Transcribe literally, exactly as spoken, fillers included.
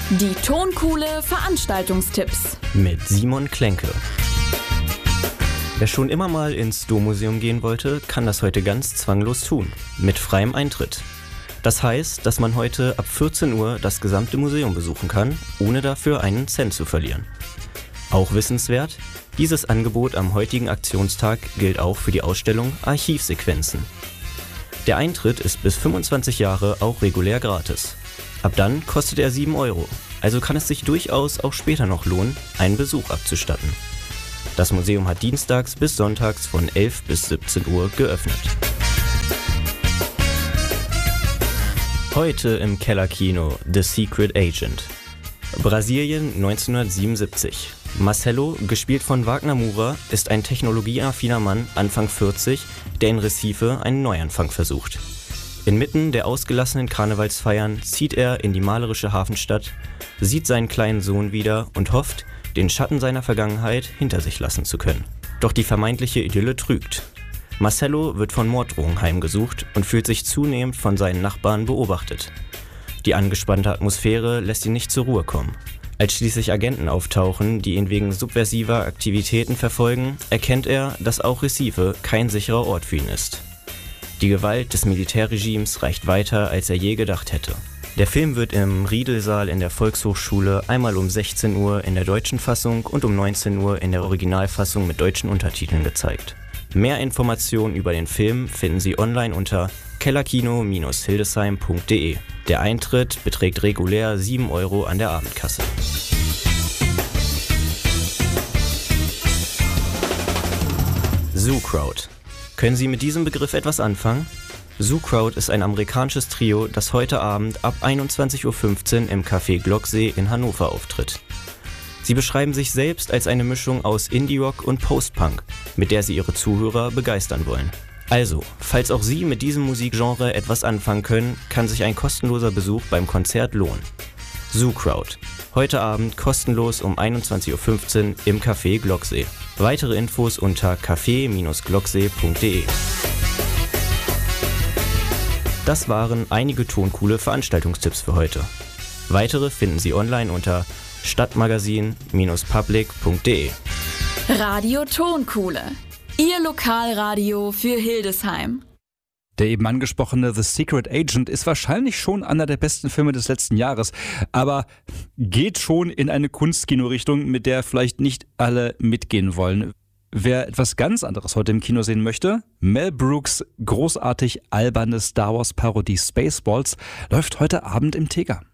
Die Tonkuhle Veranstaltungstipps mit Simon Klenke. Wer schon immer mal ins Dommuseum gehen wollte, kann das heute ganz zwanglos tun, mit freiem Eintritt. Das heißt, dass man heute ab vierzehn Uhr das gesamte Museum besuchen kann, ohne dafür einen Cent zu verlieren. Auch wissenswert, dieses Angebot am heutigen Aktionstag gilt auch für die Ausstellung Archivsequenzen. Der Eintritt ist bis fünfundzwanzig Jahre auch regulär gratis. Ab dann kostet er sieben Euro, also kann es sich durchaus auch später noch lohnen, einen Besuch abzustatten. Das Museum hat dienstags bis sonntags von elf bis siebzehn Uhr geöffnet. Heute im Kellerkino The Secret Agent. Brasilien neunzehnhundertsiebenundsiebzig. Marcelo, gespielt von Wagner Moura, ist ein technologieaffiner Mann, Anfang vierzig, der in Recife einen Neuanfang versucht. Inmitten der ausgelassenen Karnevalsfeiern zieht er in die malerische Hafenstadt, sieht seinen kleinen Sohn wieder und hofft, den Schatten seiner Vergangenheit hinter sich lassen zu können. Doch die vermeintliche Idylle trügt. Marcelo wird von Morddrohungen heimgesucht und fühlt sich zunehmend von seinen Nachbarn beobachtet. Die angespannte Atmosphäre lässt ihn nicht zur Ruhe kommen. Als schließlich Agenten auftauchen, die ihn wegen subversiver Aktivitäten verfolgen, erkennt er, dass auch Recife kein sicherer Ort für ihn ist. Die Gewalt des Militärregimes reicht weiter, als er je gedacht hätte. Der Film wird im Riedelsaal in der Volkshochschule einmal um sechzehn Uhr in der deutschen Fassung und um neunzehn Uhr in der Originalfassung mit deutschen Untertiteln gezeigt. Mehr Informationen über den Film finden Sie online unter kellerkino Bindestrich hildesheim Punkt de. Der Eintritt beträgt regulär sieben Euro an der Abendkasse. Zoo Crowd. Können Sie mit diesem Begriff etwas anfangen? Zoo Crowd ist ein amerikanisches Trio, das heute Abend ab einundzwanzig Uhr fünfzehn im Café Glocksee in Hannover auftritt. Sie beschreiben sich selbst als eine Mischung aus Indie-Rock und Post-Punk, mit der sie ihre Zuhörer begeistern wollen. Also, falls auch Sie mit diesem Musikgenre etwas anfangen können, kann sich ein kostenloser Besuch beim Konzert lohnen. Zoo Crowd. Heute Abend kostenlos um einundzwanzig Uhr fünfzehn im Café Glocksee. Weitere Infos unter café Bindestrich glocksee Punkt de. Das waren einige toncoole Veranstaltungstipps für heute. Weitere finden Sie online unter stadtmagazin Bindestrich public Punkt de. Radio Tonkuhle. Ihr Lokalradio für Hildesheim. Der eben angesprochene The Secret Agent ist wahrscheinlich schon einer der besten Filme des letzten Jahres, aber geht schon in eine Kunstkino-Richtung, mit der vielleicht nicht alle mitgehen wollen. Wer etwas ganz anderes heute im Kino sehen möchte, Mel Brooks großartig alberne Star Wars Parodie Spaceballs läuft heute Abend im Teger.